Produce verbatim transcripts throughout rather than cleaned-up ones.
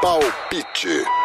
Palpite.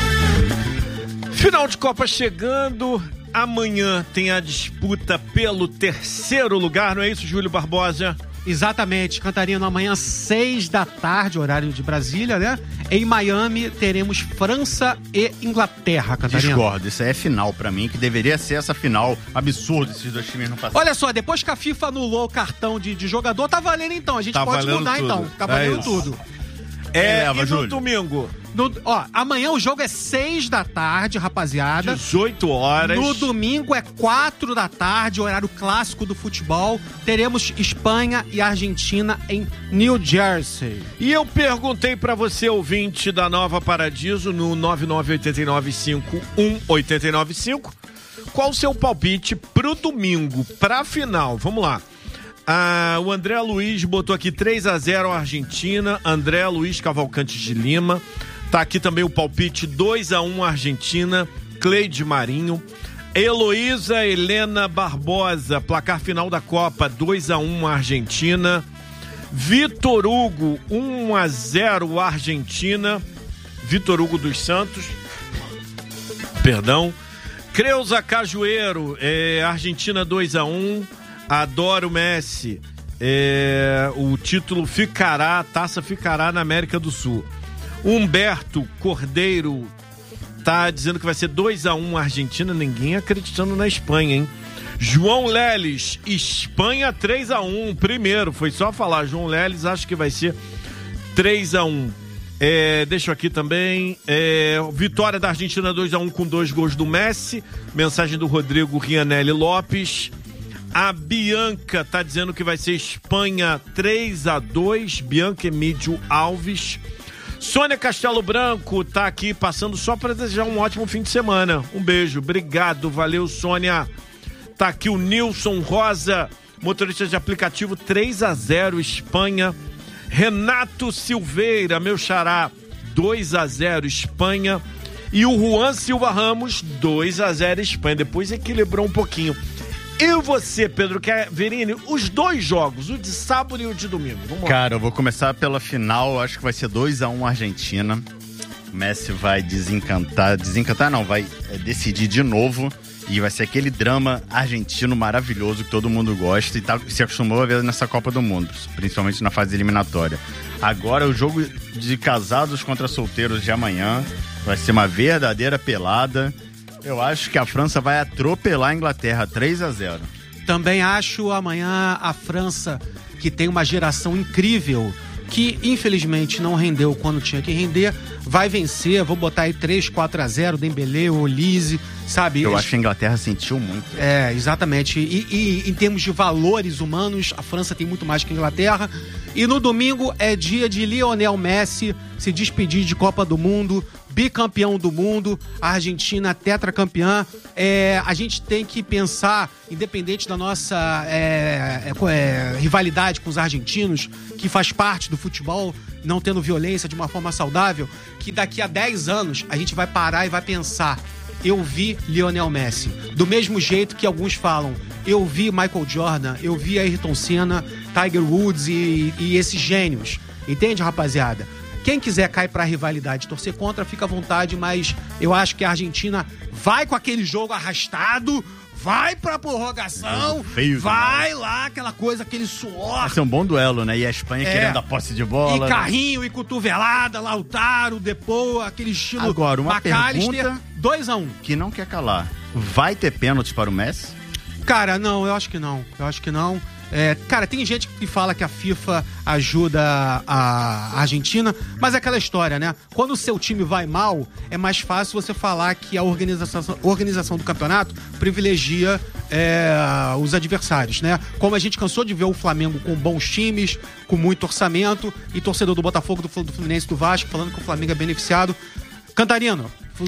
Final de Copa chegando. Amanhã tem a disputa pelo terceiro lugar, não é isso, Júlio Barbosa? Exatamente, Cantarino, amanhã seis da tarde, horário de Brasília, né? Em Miami teremos França e Inglaterra, Cantarino. Discordo, isso aí é final pra mim, que deveria ser essa final absurda, esses dois times não passaram. Olha só, depois que a FIFA anulou o cartão de, de jogador, tá valendo então, a gente tá pode mudar tudo. então, tá valendo é tudo. É, leva, e no Júlio? domingo? No, ó, amanhã o jogo é seis da tarde, rapaziada. dezoito horas. No domingo é quatro da tarde, horário clássico do futebol. Teremos Espanha e Argentina em New Jersey. E eu perguntei pra você, ouvinte da Nova Paradiso, no nove nove oito nove cinco um oito nove cinco, qual o seu palpite pro domingo, pra final? Vamos lá. Ah, o André Luiz botou aqui três a zero a Argentina. André Luiz Cavalcante de Lima. Tá aqui também o palpite dois a um Argentina. Cleide Marinho. Heloísa Helena Barbosa, placar final da Copa, dois a um Argentina. Vitor Hugo, um a zero Argentina. Vitor Hugo dos Santos. Perdão. Creuza Cajueiro, é, Argentina dois a um. Adoro Messi. É, o título ficará, a taça ficará na América do Sul. Humberto Cordeiro tá dizendo que vai ser dois a um Argentina, ninguém acreditando na Espanha, hein? João Leles, Espanha três a um, primeiro, foi só falar, João Leles, acho que vai ser três a um. É, deixa eu aqui também, é, vitória da Argentina dois a um com dois gols do Messi, mensagem do Rodrigo Rianelli Lopes. A Bianca tá dizendo que vai ser Espanha três a dois, Bianca Emídio Alves. Sônia Castelo Branco tá aqui passando só para desejar um ótimo fim de semana. Um beijo, obrigado, valeu, Sônia. Tá aqui o Nilson Rosa, motorista de aplicativo, três a zero Espanha. Renato Silveira, meu xará, dois a zero Espanha. E o Juan Silva Ramos, dois a zero Espanha. Depois equilibrou um pouquinho. E você, Pedro Verini, os dois jogos, o de sábado e o de domingo. Vamos lá. Cara, eu vou começar pela final, acho que vai ser dois a um Argentina. O Messi vai desencantar, desencantar não, vai é, decidir de novo. E vai ser aquele drama argentino maravilhoso que todo mundo gosta e tá, se acostumou a ver nessa Copa do Mundo, principalmente na fase eliminatória. Agora o jogo de casados contra solteiros de amanhã vai ser uma verdadeira pelada. Eu acho que a França vai atropelar a Inglaterra, três a zero. Também acho amanhã a França, que tem uma geração incrível, que infelizmente não rendeu quando tinha que render, vai vencer. Vou botar aí três, quatro a zero, Dembélé, Olise, sabe? Eu Eles... acho que a Inglaterra sentiu muito. É, exatamente. E, e em termos de valores humanos, a França tem muito mais que a Inglaterra. E no domingo é dia de Lionel Messi se despedir de Copa do Mundo, bicampeão do mundo, a Argentina tetracampeã. É, a gente tem que pensar, independente da nossa é, é, é, rivalidade com os argentinos, que faz parte do futebol, não tendo violência de uma forma saudável, que daqui a dez anos a gente vai parar e vai pensar: eu vi Lionel Messi. Do mesmo jeito que alguns falam, eu vi Michael Jordan, eu vi Ayrton Senna, Tiger Woods e, e esses gênios. Entende, rapaziada? Quem quiser cair pra rivalidade, torcer contra, fica à vontade, mas eu acho que a Argentina vai com aquele jogo arrastado, vai pra prorrogação, Feio vai demais. lá, aquela coisa, aquele suor. Vai ser um bom duelo, né? E a Espanha É. querendo a posse de bola. E carrinho, e cotovelada, Lautaro, Depô, aquele estilo Agora, uma McAllister, pergunta- dois a um. Que não quer calar. Vai ter pênalti para o Messi? Cara, não, eu acho que não. Eu acho que não. É, cara, tem gente que fala que a FIFA ajuda a Argentina, mas é aquela história, né? Quando o seu time vai mal, é mais fácil você falar que a organização, organização do campeonato privilegia é, os adversários, né? Como a gente cansou de ver o Flamengo com bons times, com muito orçamento, e torcedor do Botafogo, do Fluminense, do Vasco, falando que o Flamengo é beneficiado. Cantarino,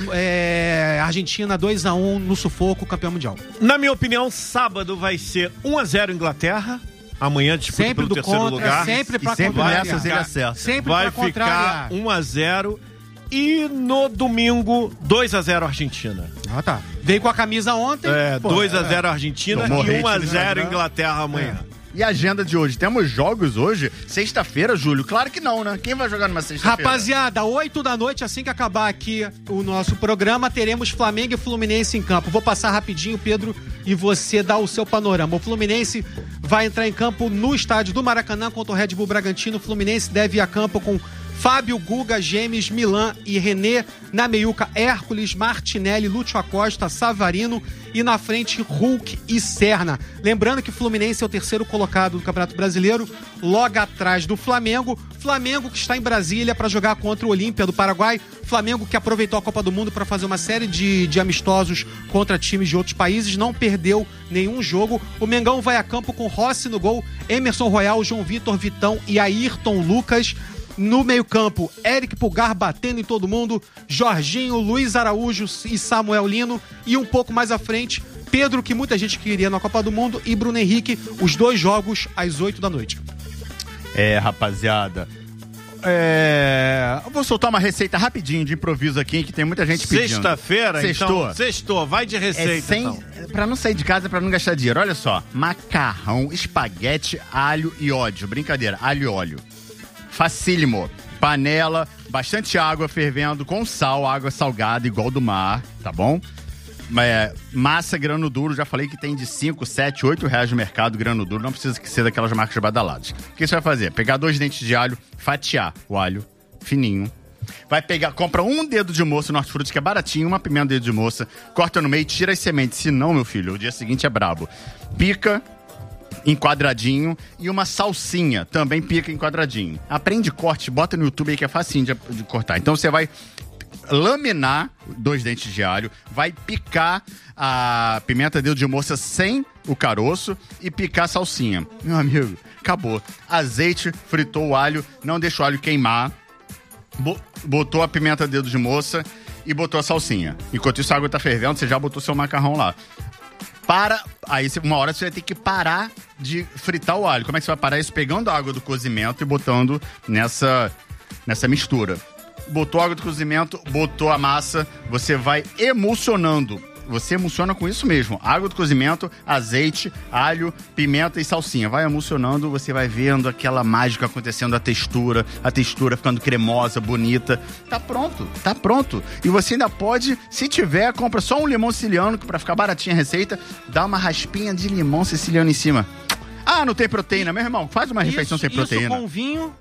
é, Argentina dois a um no sufoco, campeão mundial. Na minha opinião, sábado vai ser um a zero Inglaterra. Amanhã disputa Sempre pelo do terceiro contra, lugar. sempre pra E sempre contrariar. nessas ele acerta. Sempre Vai pra ficar contrariar. um a zero. E no domingo, dois a zero Argentina. Ah, tá. Veio com a camisa ontem. É, pô, dois a é. zero Argentina Tomou e hate um a no zero Instagram. Inglaterra amanhã. E a agenda de hoje? Temos jogos hoje? Sexta-feira, Júlio? Claro que não, né? Quem vai jogar numa sexta-feira? Rapaziada, oito da noite, assim que acabar aqui o nosso programa, teremos Flamengo e Fluminense em campo. Vou passar rapidinho, Pedro, e você dá o seu panorama. O Fluminense vai entrar em campo no estádio do Maracanã contra o Red Bull Bragantino. O Fluminense deve ir a campo com Fábio, Guga, Gemes, Milan e René. Na meiuca, Hércules, Martinelli, Lúcio Acosta, Savarino e na frente, Hulk e Serna. Lembrando que o Fluminense é o terceiro colocado do Campeonato Brasileiro, logo atrás do Flamengo. Flamengo que está em Brasília para jogar contra o Olímpia do Paraguai. Flamengo que aproveitou a Copa do Mundo para fazer uma série de, de amistosos contra times de outros países, não perdeu nenhum jogo. O Mengão vai a campo com Rossi no gol, Emerson Royal, João Vitor, Vitão e Ayrton Lucas. No meio-campo, Eric Pulgar batendo em todo mundo, Jorginho, Luiz Araújo e Samuel Lino. E um pouco mais à frente, Pedro, que muita gente queria na Copa do Mundo, e Bruno Henrique, os dois jogos às oito da noite. É, rapaziada. É... Eu vou soltar uma receita rapidinho de improviso aqui, que tem muita gente pedindo. Sexta-feira, Sextou. então. Sextou, vai de receita, é sem... então. Pra não sair de casa, pra não gastar dinheiro. Olha só, macarrão, espaguete, alho e óleo. Brincadeira, alho e óleo. Facílimo. Panela, bastante água fervendo com sal, água salgada igual do mar, tá bom? É, massa grano duro, já falei que tem de cinco, sete, oito reais no mercado grano duro, não precisa que ser daquelas marcas badaladas. O que você vai fazer? Pegar dois dentes de alho, fatiar o alho fininho. Vai pegar, compra um dedo de moça no hortifruti, que é baratinho, uma pimenta dedo de moça, corta no meio, tira as sementes, senão, meu filho, o dia seguinte é brabo. Pica em quadradinho e uma salsinha também pica em quadradinho. Aprende corte, bota no YouTube aí que é facinho de, de cortar. Então você vai laminar dois dentes de alho, vai picar a pimenta dedo de moça sem o caroço e picar a salsinha. Meu amigo, acabou. Azeite, fritou o alho, não deixa o alho queimar, botou a pimenta dedo de moça e botou a salsinha. Enquanto isso a água tá fervendo, você já botou seu macarrão lá. Para, aí uma hora você vai ter que parar de fritar o alho. Como é que você vai parar isso? Pegando a água do cozimento e botando nessa, nessa mistura. Botou a água do cozimento, botou a massa, você vai emulsionando. Você emulsiona com isso mesmo. Água do cozimento, azeite, alho, pimenta e salsinha. Vai emulsionando, você vai vendo aquela mágica acontecendo, a textura, a textura ficando cremosa, bonita. Tá pronto, tá pronto. E você ainda pode, se tiver, compra só um limão siciliano, que pra ficar baratinha a receita, dá uma raspinha de limão siciliano em cima. Ah, não tem proteína, meu irmão, faz uma refeição sem proteína. Isso com vinho...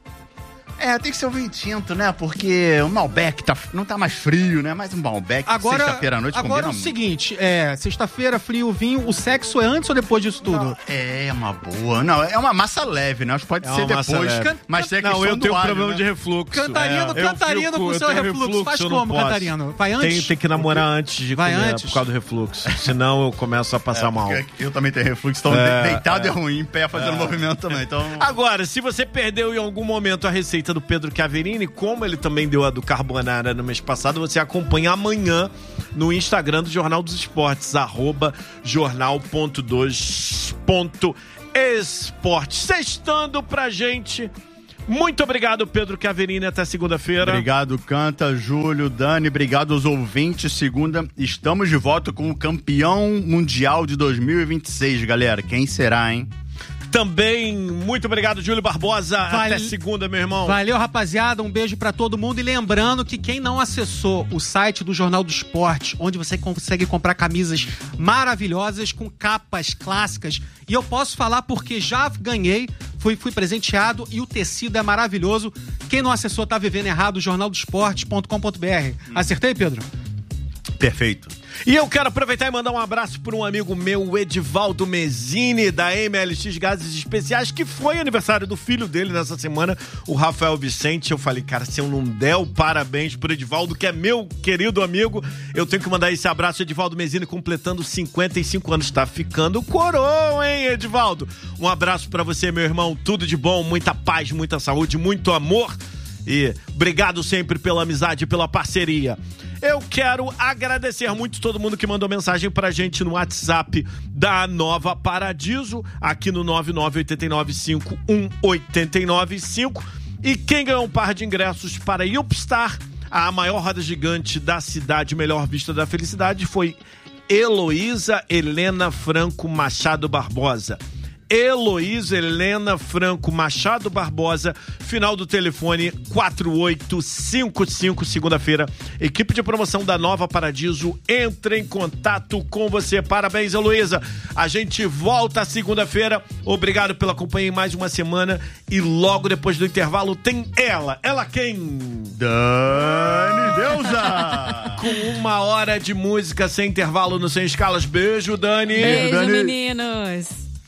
É, tem que ser um vinho tinto, né? Porque o Malbec tá, não tá mais frio, né? Mas um Malbec agora, sexta-feira à noite agora combina é o muito. seguinte, é, sexta-feira, frio, vinho, o sexo é antes ou depois disso tudo? Não, é uma boa. Não, é uma massa leve, né? Acho que pode É ser uma massa depois. leve. Mas tem a Não, questão eu do tenho alho, problema né? de refluxo. Cantarino, É. Cantarino Eu com fico- seu eu tenho refluxo. Faz eu não como, posso. Cantarino? Vai antes? Tem, tem que namorar antes de Vai comer, antes? por causa do refluxo. Senão eu começo a passar É, mal. porque eu também tenho refluxo, então É, deitado é, é. ruim, em pé fazendo movimento também. Então... Agora, se você perdeu em algum momento a receita do Pedro Chiaverini, como ele também deu a do carbonara no mês passado, você acompanha amanhã no Instagram do Jornal dos Esportes, arroba jornal ponto dois ponto esporte. Sextando pra gente. Muito obrigado, Pedro Chiaverini. Até segunda-feira. Obrigado, Canta, Júlio, Dani. Obrigado aos ouvintes. Segunda, estamos de volta com o campeão mundial de dois mil e vinte e seis, galera. Quem será, hein? Também, muito obrigado, Júlio Barbosa. Vale- Até segunda, meu irmão. Valeu, rapaziada. Um beijo pra todo mundo. E lembrando que quem não acessou o site do Jornal do Esporte, onde você consegue comprar camisas maravilhosas com capas clássicas. E eu posso falar porque já ganhei, fui, fui presenteado e o tecido é maravilhoso. Quem não acessou tá vivendo errado, jornal do esporte ponto com ponto b r. Acertei, Pedro? Perfeito. E eu quero aproveitar e mandar um abraço para um amigo meu, o Edivaldo Mezzini, da M L X Gases Especiais, que foi aniversário do filho dele nessa semana, o Rafael Vicente. Eu falei, cara, se eu não der o parabéns pro Edivaldo, que é meu querido amigo, eu tenho que mandar esse abraço. Edivaldo Mezzini completando cinquenta e cinco anos. Tá ficando coroa, hein, Edivaldo? Um abraço para você, meu irmão. Tudo de bom, muita paz, muita saúde, muito amor. E obrigado sempre pela amizade e pela parceria. Eu quero agradecer muito todo mundo que mandou mensagem pra gente no WhatsApp da Nova Paradiso, aqui no nove nove oito nove cinco um oito nove cinco. E quem ganhou um par de ingressos para Yupstar, a maior roda gigante da cidade, melhor vista da felicidade, foi Heloísa Helena Franco Machado Barbosa. Heloísa Helena Franco Machado Barbosa, final do telefone quatro oito cinco cinco, segunda-feira. Equipe de promoção da Nova Paradiso entra em contato com você. Parabéns, Heloísa. A gente volta segunda-feira. Obrigado pela companhia em mais uma semana e logo depois do intervalo tem ela. Ela quem? Dani Deusa! Com uma hora de música sem intervalo no Sem Escalas. Beijo, Dani. Beijo, Dani. meninos.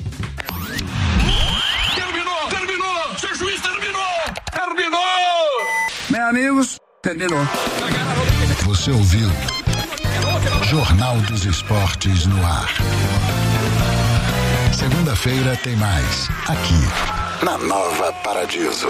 Terminou, terminou, seu juiz terminou, terminou. Bem, amigos, terminou. Você ouviu Jornal dos Esportes no ar. Segunda-feira tem mais, aqui, na Nova Paradiso.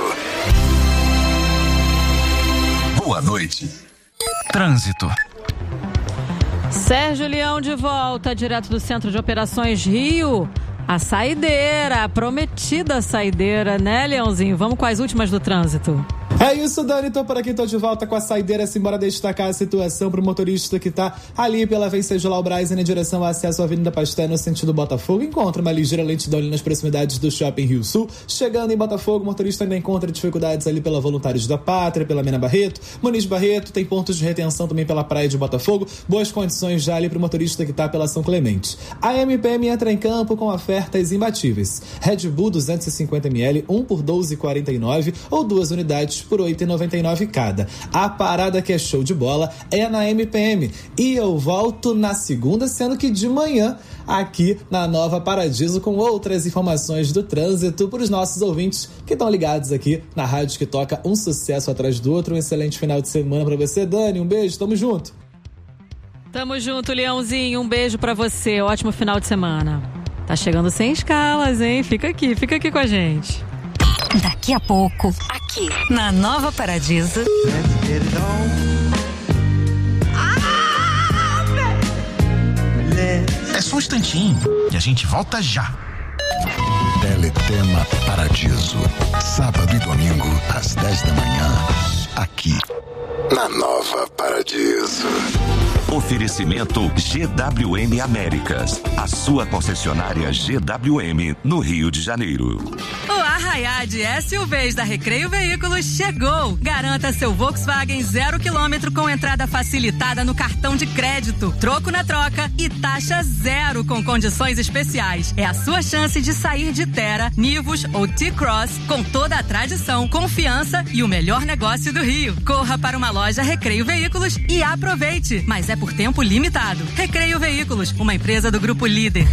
Boa noite. Trânsito. Sérgio Leão de volta, direto do Centro de Operações Rio. A saideira, a prometida saideira, né, Leãozinho? Vamos com as últimas do trânsito. É isso, Dani, tô por aqui, tô de volta com a saideira, simbora destacar a situação pro motorista que tá ali pela Venceslau Braz em direção ao acesso à Avenida Pasteur no sentido Botafogo. Encontra uma ligeira lentidão ali nas proximidades do Shopping Rio Sul. Chegando em Botafogo, o motorista ainda encontra dificuldades ali pela Voluntários da Pátria, pela Mena Barreto, Muniz Barreto, tem pontos de retenção também pela Praia de Botafogo. Boas condições já ali pro motorista que tá pela São Clemente. A M P M entra em campo com ofertas imbatíveis. Red Bull duzentos e cinquenta mililitros, um por doze reais e quarenta e nove centavos ou duas unidades por oito reais e noventa e nove centavos cada. A parada que é show de bola é na M P M. E eu volto na segunda, sendo que de manhã, aqui na Nova Paradiso, com outras informações do trânsito para os nossos ouvintes que estão ligados aqui na rádio que toca um sucesso atrás do outro. Um excelente final de semana para você, Dani. Um beijo, tamo junto. Tamo junto, Leãozinho. Um beijo pra você. Ótimo final de semana. Tá chegando Sem Escalas, hein? Fica aqui, fica aqui com a gente. Daqui a pouco, aqui na Nova Paradiso. É só um instantinho e a gente volta já. Teletema Paradiso. Sábado e domingo, às dez da manhã. Aqui, na Nova Paradiso. Oferecimento G W M Américas, a sua concessionária G W M no Rio de Janeiro. O Arraiá de S U Vs da Recreio Veículos chegou. Garanta seu Volkswagen zero quilômetro com entrada facilitada no cartão de crédito, troco na troca e taxa zero com condições especiais. É a sua chance de sair de Terra, Nivus ou T-Cross com toda a tradição, confiança e o melhor negócio do Rio. Corra para uma loja Recreio Veículos e aproveite, mas é por tempo limitado. Recreio Veículos, uma empresa do Grupo Líder.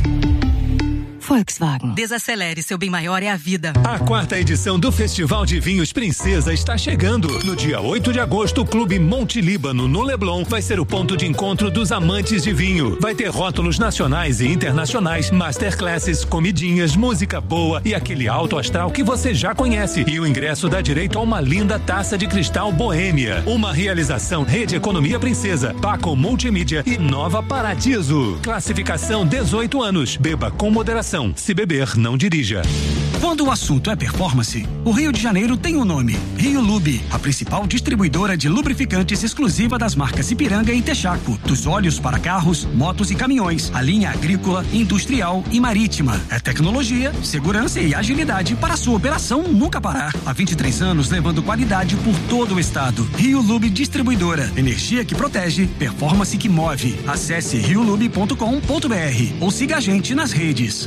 Volkswagen. Desacelere, seu bem maior é a vida. A quarta edição do Festival de Vinhos Princesa está chegando. No dia oito de agosto, o Clube Monte Líbano, no Leblon, vai ser o ponto de encontro dos amantes de vinho. Vai ter rótulos nacionais e internacionais, masterclasses, comidinhas, música boa e aquele alto astral que você já conhece. E o ingresso dá direito a uma linda taça de cristal boêmia. Uma realização Rede Economia Princesa, Paco Multimídia e Nova Paradiso. Classificação dezoito anos. Beba com moderação. Se beber, não dirija. Quando o assunto é performance, o Rio de Janeiro tem um nome: Rio Lube, a principal distribuidora de lubrificantes exclusiva das marcas Ipiranga e Texaco. Dos óleos para carros, motos e caminhões, a linha agrícola, industrial e marítima. É tecnologia, segurança e agilidade para a sua operação nunca parar. Há vinte e três anos levando qualidade por todo o estado. Rio Lube Distribuidora. Energia que protege, performance que move. Acesse rio lube ponto com ponto b r ou siga a gente nas redes.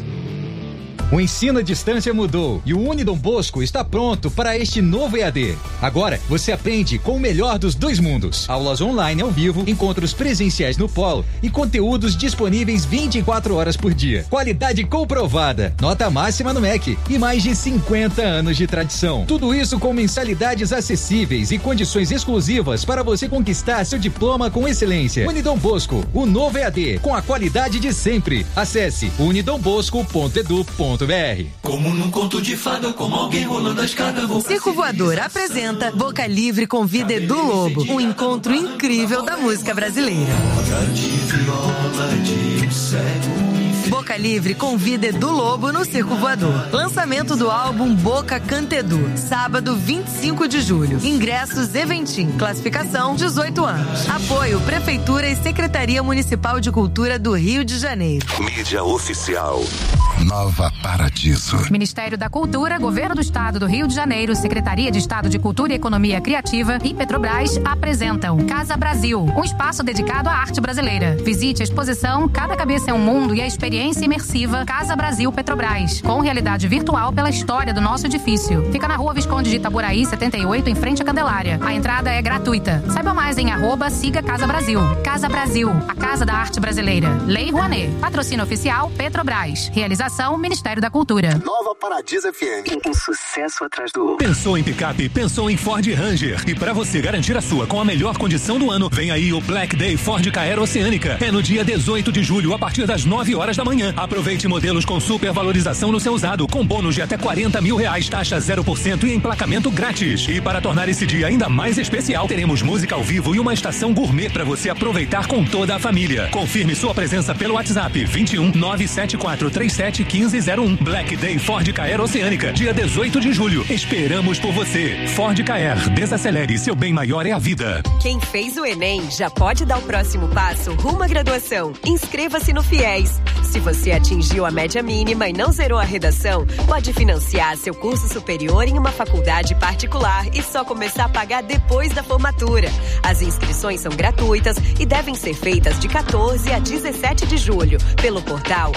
O ensino à distância mudou e o Unidom Bosco está pronto para este novo E A D. Agora, você aprende com o melhor dos dois mundos. Aulas online ao vivo, encontros presenciais no polo e conteúdos disponíveis vinte e quatro horas por dia. Qualidade comprovada, nota máxima no M E C e mais de cinquenta anos de tradição. Tudo isso com mensalidades acessíveis e condições exclusivas para você conquistar seu diploma com excelência. Unidom Bosco, o novo E A D, com a qualidade de sempre. Acesse unidom bosco ponto edu ponto br. Como num conto de fada, como alguém rolando a escada. Vou Circo Voador apresenta Boca Livre convida Edu Lobo, um encontro incrível da música brasileira. de viola de um cego. Boca Livre convida Edu Lobo no Circo Voador. Lançamento do álbum Boca Canta Edu, sábado vinte e cinco de julho. Ingressos Eventim, classificação dezoito anos. Apoio Prefeitura e Secretaria Municipal de Cultura do Rio de Janeiro. Mídia oficial. Nova Paradiso. Ministério da Cultura, Governo do Estado do Rio de Janeiro, Secretaria de Estado de Cultura e Economia Criativa e Petrobras apresentam Casa Brasil, um espaço dedicado à arte brasileira. Visite a exposição Cada Cabeça é um Mundo e a experiência imersiva Casa Brasil Petrobras, com realidade virtual pela história do nosso edifício. Fica na Rua Visconde de Itaboraí, setenta e oito, em frente à Candelária. A entrada é gratuita. Saiba mais em arroba siga Casa Brasil. Casa Brasil, a Casa da Arte Brasileira. Lei Rouanet. Patrocínio oficial Petrobras. Realização Ministério da Cultura. Nova Paradiso F M. Um sucesso atrás do outro. Pensou em picape? Pensou em Ford Ranger. E para você garantir a sua com a melhor condição do ano, vem aí o Black Day Ford Ka Oceânica. É no dia dezoito de julho, a partir das nove horas da manhã. Aproveite modelos com super valorização no seu usado, com bônus de até quarenta mil reais, taxa zero por cento e emplacamento grátis. E para tornar esse dia ainda mais especial, teremos música ao vivo e uma estação gourmet para você aproveitar com toda a família. Confirme sua presença pelo WhatsApp vinte e um, nove sete quatro três sete, um cinco zero um. Black Day Ford Ka Oceânica, dia dezoito de julho. Esperamos por você. Ford Ka. Desacelere, seu bem maior é a vida. Quem fez o Enem já pode dar o próximo passo rumo à graduação. Inscreva-se no FIES. Se você atingiu a média mínima e não zerou a redação, pode financiar seu curso superior em uma faculdade particular e só começar a pagar depois da formatura. As inscrições são gratuitas e devem ser feitas de quatorze a dezessete de julho pelo portal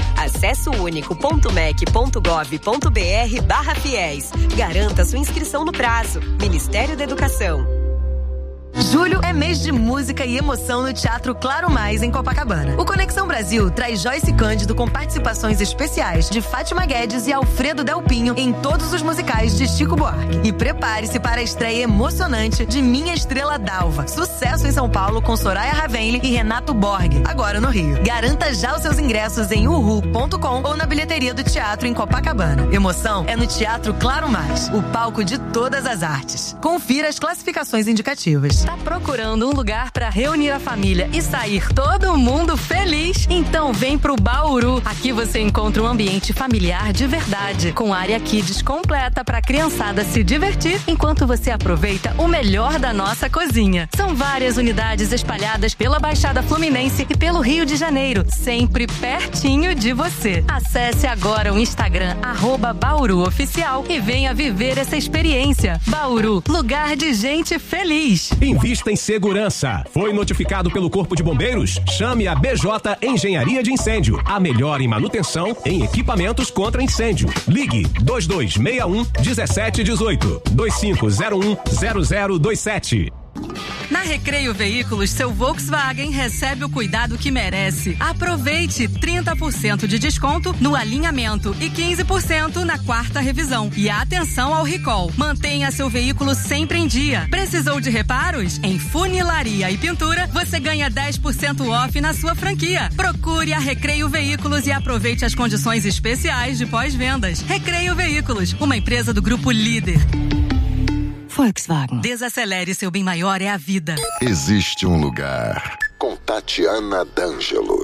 acessounico.mec.gov.br barra FIES. Garanta sua inscrição no prazo. Ministério da Educação. Julho é mês de música e emoção no Teatro Claro Mais, em Copacabana. O Conexão Brasil traz Joyce Cândido com participações especiais de Fátima Guedes e Alfredo Delpinho em todos os musicais de Chico Buarque. E prepare-se para a estreia emocionante de Minha Estrela Dalva, sucesso em São Paulo com Soraya Ravenli e Renato Borg, agora no Rio. Garanta já os seus ingressos em uhu ponto com ou na bilheteria do teatro em Copacabana. Emoção é no Teatro Claro Mais, o palco de todas as artes. Confira as classificações indicativas. Tá procurando um lugar para reunir a família e sair todo mundo feliz? Então vem pro Bauru. Aqui você encontra um ambiente familiar de verdade, com área kids completa para a criançada se divertir enquanto você aproveita o melhor da nossa cozinha. São várias unidades espalhadas pela Baixada Fluminense e pelo Rio de Janeiro, sempre pertinho de você. Acesse agora o Instagram arroba Bauru Oficial e venha viver essa experiência. Bauru, lugar de gente feliz. Invista em segurança. Foi notificado pelo Corpo de Bombeiros? Chame a B J Engenharia de Incêndio. A melhor em manutenção em equipamentos contra incêndio. Ligue dois dois seis um, um sete um oito, dois cinco zero um, zero zero dois sete. Na Recreio Veículos, seu Volkswagen recebe o cuidado que merece. Aproveite trinta por cento de desconto no alinhamento e quinze por cento na quarta revisão. E atenção ao recall. Mantenha seu veículo sempre em dia. Precisou de reparos? Em funilaria e pintura, você ganha dez por cento off na sua franquia. Procure a Recreio Veículos e aproveite as condições especiais de pós-vendas. Recreio Veículos, uma empresa do Grupo Líder. Volkswagen. Desacelere, seu bem maior é a vida. Existe um lugar com Tatiana D'Angelo.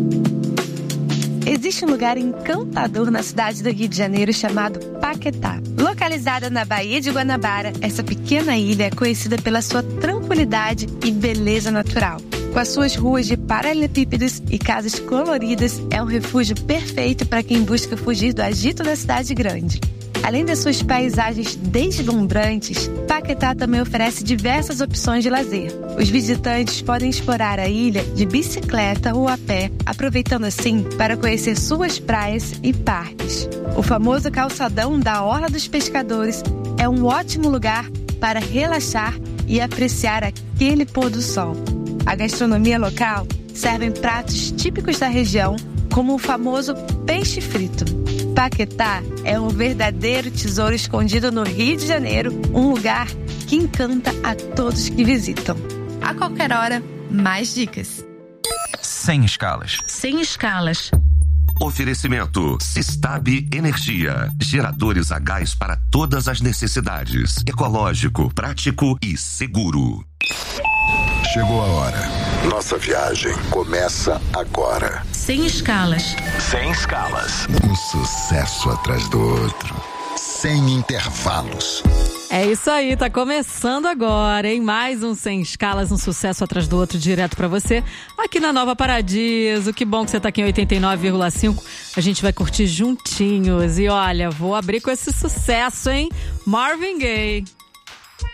Existe um lugar encantador na cidade do Rio de Janeiro chamado Paquetá. Localizada na Baía de Guanabara, essa pequena ilha é conhecida pela sua tranquilidade e beleza natural. Com as suas ruas de paralelepípedos e casas coloridas, é um refúgio perfeito para quem busca fugir do agito da cidade grande. Além das suas paisagens deslumbrantes, Paquetá também oferece diversas opções de lazer. Os visitantes podem explorar a ilha de bicicleta ou a pé, aproveitando assim para conhecer suas praias e parques. O famoso calçadão da Orla dos Pescadores é um ótimo lugar para relaxar e apreciar aquele pôr do sol. A gastronomia local serve pratos típicos da região, como o famoso peixe frito. Paquetá é um verdadeiro tesouro escondido no Rio de Janeiro, um lugar que encanta a todos que visitam. A qualquer hora, mais dicas. Sem escalas. Sem escalas. Oferecimento Sistab Energia. Geradores a gás para todas as necessidades. Ecológico, prático e seguro. Chegou a hora. Nossa viagem começa agora. Sem escalas. Sem escalas. Um sucesso atrás do outro. Sem intervalos. É isso aí, tá começando agora, hein? Mais um Sem Escalas, um sucesso atrás do outro, direto pra você, aqui na Nova Paradiso. Que bom que você tá aqui em oitenta e nove vírgula cinco. A gente vai curtir juntinhos. E olha, vou abrir com esse sucesso, hein? Marvin Gaye.